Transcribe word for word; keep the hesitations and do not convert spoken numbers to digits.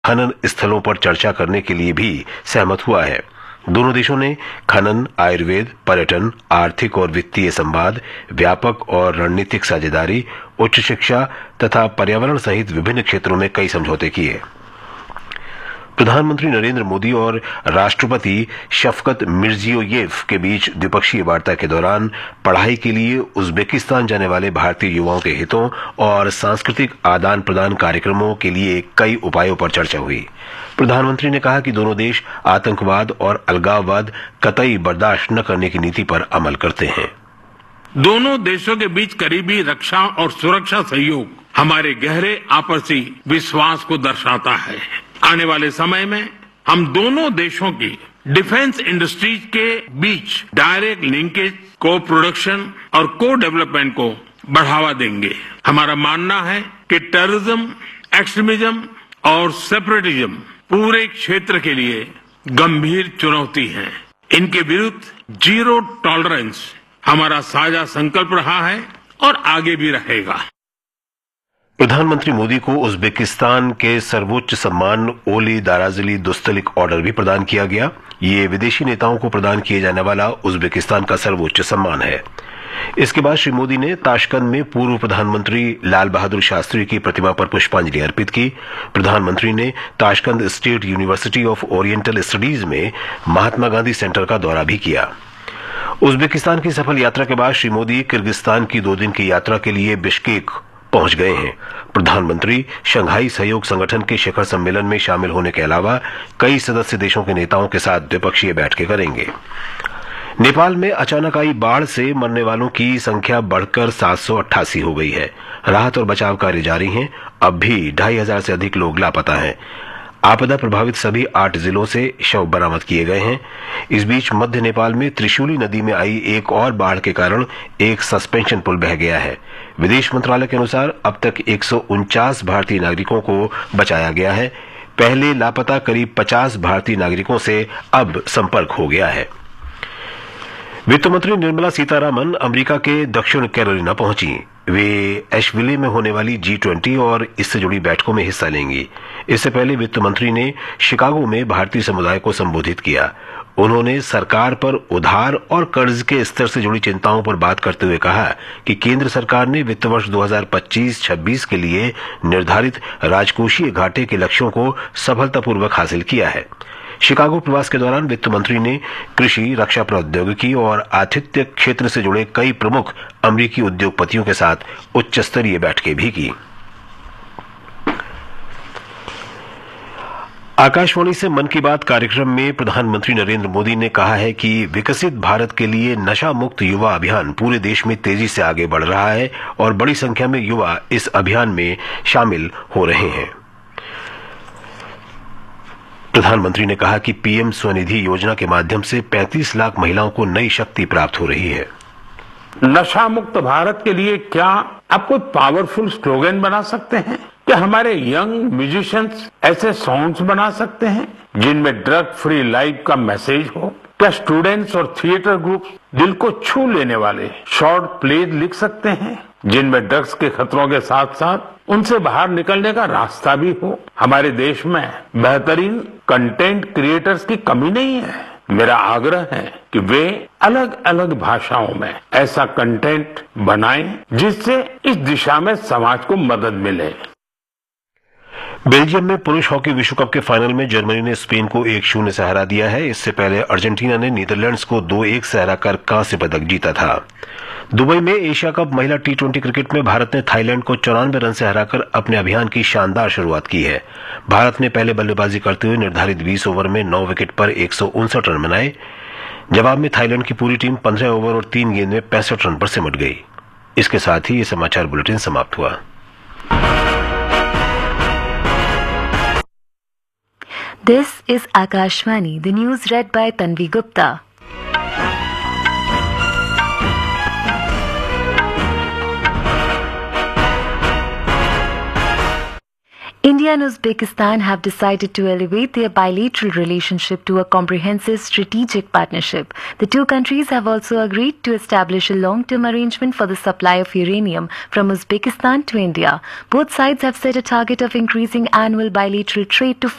खनन स्थलों पर चर्चा करने के लिए भी सहमत हुआ है। दोनों देशों ने खनन, आयुर्वेद, पर्यटन, आर्थिक और वित्तीय संवाद, व्यापक और रणनीतिक साझेदारी, उच्च शिक्षा तथा पर्यावरण सहित विभिन्न क्षेत्रों में कई समझौते किए। प्रधानमंत्री नरेंद्र मोदी और राष्ट्रपति शफकत मिर्जियोयेव के बीच द्विपक्षीय वार्ता के दौरान पढ़ाई के लिए उज्बेकिस्तान जाने वाले भारतीय युवाओं के हितों और सांस्कृतिक आदान प्रदान कार्यक्रमों के लिए कई उपायों पर चर्चा हुई। प्रधानमंत्री ने कहा कि दोनों देश आतंकवाद और अलगाववाद कतई बर्दाश्त न करने की नीति पर अमल करते हैं। दोनों देशों के बीच करीबी रक्षा और सुरक्षा सहयोग हमारे गहरे आपसी विश्वास को दर्शाता है। आने वाले समय में हम दोनों देशों की डिफेंस इंडस्ट्रीज के बीच डायरेक्ट लिंकेज, को प्रोडक्शन और को डेवलपमेंट को बढ़ावा देंगे। हमारा मानना है कि टेररिज्म, एक्सट्रीमिज्म और सेपरेटिज्म पूरे क्षेत्र के लिए गंभीर चुनौती है। इनके विरुद्ध जीरो टॉलरेंस हमारा साझा संकल्प रहा है और आगे भी रहेगा। प्रधानमंत्री मोदी को उज्बेकिस्तान के सर्वोच्च सम्मान ओली दाराजली दुस्तलिक ऑर्डर भी प्रदान किया गया। ये विदेशी नेताओं को प्रदान किए जाने वाला उज्बेकिस्तान का सर्वोच्च सम्मान है। इसके बाद श्री मोदी ने ताशकंद में पूर्व प्रधानमंत्री लाल बहादुर शास्त्री की प्रतिमा पर पुष्पांजलि अर्पित की। प्रधानमंत्री ने Tashkent state university of oriental studies में महात्मा गांधी सेंटर का दौरा भी किया। उज्बेकिस्तान की सफल यात्रा के बाद श्री मोदी किर्गिस्तान की दो दिन की यात्रा के लिए बिश्केक पहुंच गए हैं। प्रधानमंत्री शंघाई सहयोग संगठन के शिखर सम्मेलन में शामिल होने के अलावा कई सदस्य देशों के नेताओं के साथ द्विपक्षीय बैठकें करेंगे। नेपाल में अचानक आई बाढ़ से मरने वालों की संख्या बढ़कर सात सौ अट्ठासी हो गई है। राहत और बचाव कार्य जारी हैं। अब भी ढाई हजार से अधिक लोग लापता हैं। आपदा प्रभावित सभी आठ जिलों से शव बरामद किए गए हैं। इस बीच मध्य नेपाल में त्रिशूली नदी में आई एक और बाढ़ के कारण एक सस्पेंशन पुल बह गया है। विदेश मंत्रालय के अनुसार अब तक एक सौ उनचास भारतीय नागरिकों को बचाया गया है। पहले लापता करीब पचास भारतीय नागरिकों से अब संपर्क हो गया है। वित्त मंत्री निर्मला सीतारामन अमेरिका के दक्षिण कैरोलिना पहुंची। वे एशविले में होने वाली जी ट्वेंटी और इससे जुड़ी बैठकों में हिस्सा लेंगी। इससे पहले वित्त मंत्री ने शिकागो में भारतीय समुदाय को संबोधित किया। उन्होंने सरकार पर उधार और कर्ज के स्तर से जुड़ी चिंताओं पर बात करते हुए कहा कि केंद्र सरकार ने वित्त वर्ष दो हज़ार पच्चीस छब्बीस के लिए निर्धारित राजकोषीय घाटे के लक्ष्यों को सफलतापूर्वक हासिल किया है। शिकागो प्रवास के दौरान वित्त मंत्री ने कृषि, रक्षा प्रौद्योगिकी और आतिथ्य क्षेत्र से जुड़े कई प्रमुख अमेरिकी उद्योगपतियों के साथ उच्च स्तरीय बैठकें भी की। आकाशवाणी से मन की बात कार्यक्रम में प्रधानमंत्री नरेंद्र मोदी ने कहा है कि विकसित भारत के लिए नशा मुक्त युवा अभियान पूरे देश में तेजी से आगे बढ़ रहा है और बड़ी संख्या में युवा इस अभियान में शामिल हो रहे हैं। प्रधानमंत्री ने कहा कि पीएम स्वनिधि योजना के माध्यम से पैंतीस लाख महिलाओं को नई शक्ति प्राप्त हो रही है। नशा मुक्त भारत के लिए क्या आप कोई पावरफुल स्लोगन बना सकते हैं? क्या हमारे यंग म्यूजिशियंस ऐसे सॉन्ग्स बना सकते हैं जिनमें ड्रग फ्री लाइफ का मैसेज हो? क्या स्टूडेंट्स और थिएटर ग्रुप दिल को छू लेने वाले शॉर्ट प्लेज लिख सकते हैं जिनमें ड्रग्स के खतरों के साथ साथ उनसे बाहर निकलने का रास्ता भी हो? हमारे देश में बेहतरीन कंटेंट क्रिएटर्स की कमी नहीं है। मेरा आग्रह है कि वे अलग अलग भाषाओं में ऐसा कंटेंट बनाएं जिससे इस दिशा में समाज को मदद मिले। बेल्जियम में पुरुष हॉकी विश्व कप के फाइनल में जर्मनी ने स्पेन को एक शून्य से हरा दिया है। इससे पहले अर्जेंटीना ने नीदरलैंड्स को दो एक से हराकर कांस्य पदक जीता था। दुबई में एशिया कप महिला टी ट्वेंटी क्रिकेट में भारत ने थाईलैंड को चौरानवे रन से हराकर अपने अभियान की शानदार शुरुआत की है। भारत ने पहले बल्लेबाजी करते हुए निर्धारित बीस ओवर में नौ विकेट पर एक सौ उनसठ रन बनाए। जवाब में थाईलैंड की पूरी टीम पंद्रह ओवर और तीन गेंद में पैंसठ रन पर सिमट गई। इसके साथ ही ये समाचार बुलेटिन समाप्त हुआ। This is Akashvani, the news read by Tanvi Gupta. India and Uzbekistan have decided to elevate their bilateral relationship to a comprehensive strategic partnership. The two countries have also agreed to establish a long-term arrangement for the supply of uranium from Uzbekistan to India. Both sides have set a target of increasing annual bilateral trade to